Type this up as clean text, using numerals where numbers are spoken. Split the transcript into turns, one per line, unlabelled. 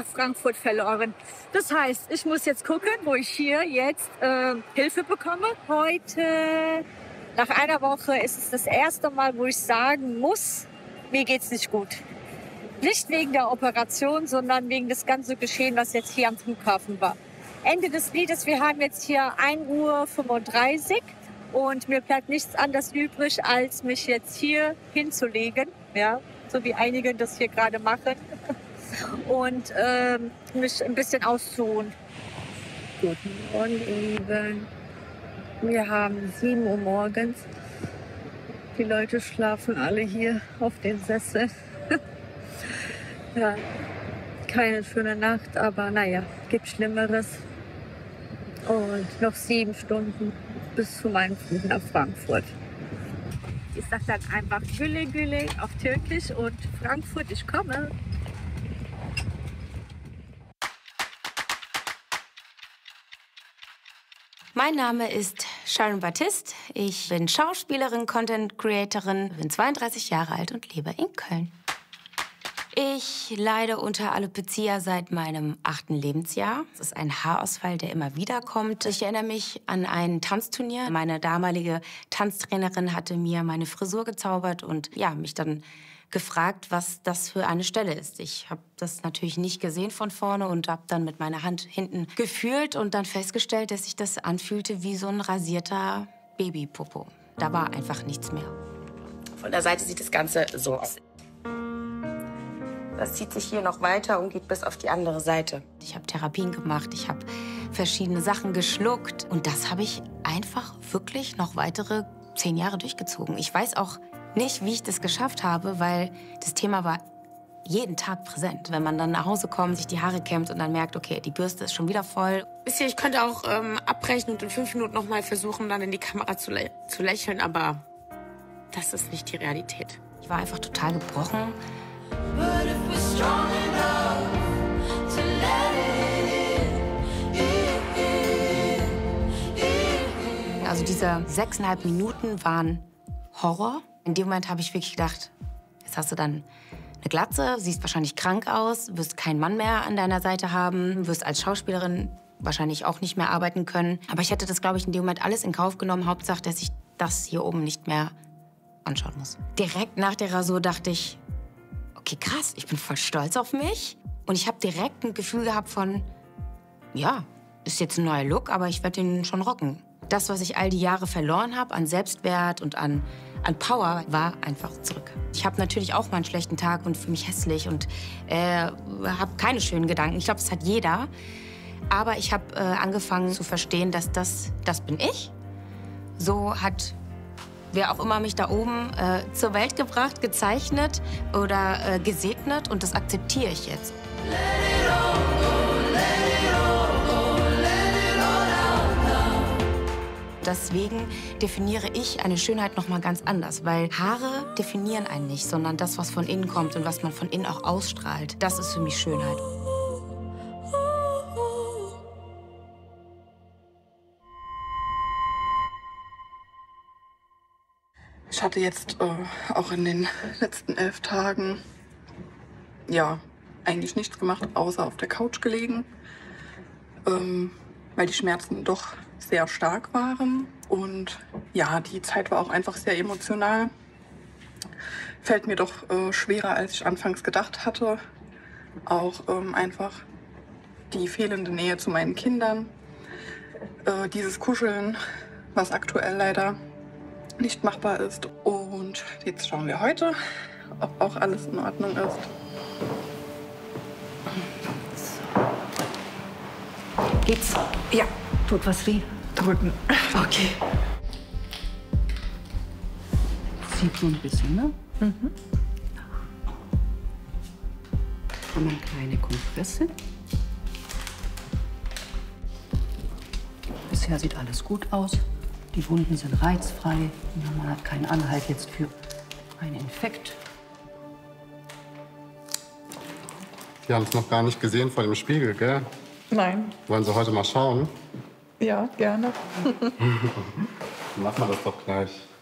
Frankfurt verloren. Das heißt, ich muss jetzt gucken, wo ich hier jetzt Hilfe bekomme. Heute, nach einer Woche, ist es das erste Mal, wo ich sagen muss, mir geht's nicht gut. Nicht wegen der Operation, sondern wegen des ganzen Geschehen, was jetzt hier am Flughafen war. Ende des Liedes, wir haben jetzt hier 1:35 Uhr und mir bleibt nichts anderes übrig, als mich jetzt hier hinzulegen, ja, so wie einige das hier gerade machen, und mich ein bisschen auszuruhen. Guten Morgen, ihr Lieben. Wir haben 7 Uhr morgens. Die Leute schlafen alle hier auf den Sesseln. Ja, keine schöne Nacht, aber naja, gibt Schlimmeres. Und noch 7 Stunden bis zu meinem Flug nach Frankfurt. Ich sag dann einfach Gülle Gülle auf Türkisch und Frankfurt, ich komme.
Mein Name ist Sharon Baptiste. Ich bin Schauspielerin, Content Creatorin, bin 32 Jahre alt und lebe in Köln. Ich leide unter Alopecia seit meinem 8. Lebensjahr. Es ist ein Haarausfall, der immer wieder kommt. Ich erinnere mich an ein Tanzturnier. Meine damalige Tanztrainerin hatte mir meine Frisur gezaubert und ja, mich dann gefragt, was das für eine Stelle ist. Ich habe das natürlich nicht gesehen von vorne und habe dann mit meiner Hand hinten gefühlt und dann festgestellt, dass sich das anfühlte wie so ein rasierter Babypopo. Da war einfach nichts mehr. Von der Seite sieht das Ganze so aus. Das zieht sich hier noch weiter und geht bis auf die andere Seite. Ich habe Therapien gemacht, ich habe verschiedene Sachen geschluckt. Und das habe ich einfach wirklich noch weitere 10 Jahre durchgezogen. Ich weiß auch nicht, wie ich das geschafft habe, weil das Thema war jeden Tag präsent. Wenn man dann nach Hause kommt, sich die Haare kämmt und dann merkt, okay, die Bürste ist schon wieder voll. Wisst ihr, ich könnte auch abbrechen und in 5 Minuten noch mal versuchen, dann in die Kamera zu lächeln, aber das ist nicht die Realität. Ich war einfach total gebrochen. Also diese 6,5 Minuten waren Horror. In dem Moment habe ich wirklich gedacht, jetzt hast du dann eine Glatze, siehst wahrscheinlich krank aus, wirst keinen Mann mehr an deiner Seite haben, wirst als Schauspielerin wahrscheinlich auch nicht mehr arbeiten können. Aber ich hätte das, glaube ich, in dem Moment alles in Kauf genommen. Hauptsache, dass ich das hier oben nicht mehr anschauen muss. Direkt nach der Rasur dachte ich, okay, krass, ich bin voll stolz auf mich. Und ich habe direkt ein Gefühl gehabt von, ja, ist jetzt ein neuer Look, aber ich werde den schon rocken. Das, was ich all die Jahre verloren habe an Selbstwert und an Power, war einfach zurück. Ich habe natürlich auch mal einen schlechten Tag und fühle mich hässlich und habe keine schönen Gedanken. Ich glaube, das hat jeder. Aber ich habe angefangen zu verstehen, dass das bin ich. So hat wer auch immer mich da oben zur Welt gebracht, gezeichnet oder gesegnet. Und das akzeptiere ich jetzt. Deswegen definiere ich eine Schönheit noch mal ganz anders, weil Haare definieren einen nicht, sondern das, was von innen kommt und was man von innen auch ausstrahlt, das ist für mich Schönheit.
Ich hatte jetzt auch in den letzten 11 Tagen ja eigentlich nichts gemacht, außer auf der Couch gelegen, weil die Schmerzen doch sehr stark waren. Und ja, die Zeit war auch einfach sehr emotional. Fällt mir doch schwerer, als ich anfangs gedacht hatte. Auch einfach die fehlende Nähe zu meinen Kindern. Dieses Kuscheln, was aktuell leider nicht machbar ist. Und jetzt schauen wir heute, ob auch alles in Ordnung ist.
Geht's? Ja. Tut was weh? Drücken. Okay. Zieht so ein bisschen, ne? Mhm. Haben wir eine kleine Kompresse. Bisher sieht alles gut aus. Die Wunden sind reizfrei. Man hat keinen Anhalt jetzt für einen Infekt.
Sie haben es noch gar nicht gesehen vor dem Spiegel, gell?
Nein.
Wollen Sie heute mal schauen?
Ja, gerne.
Machen wir das doch gleich.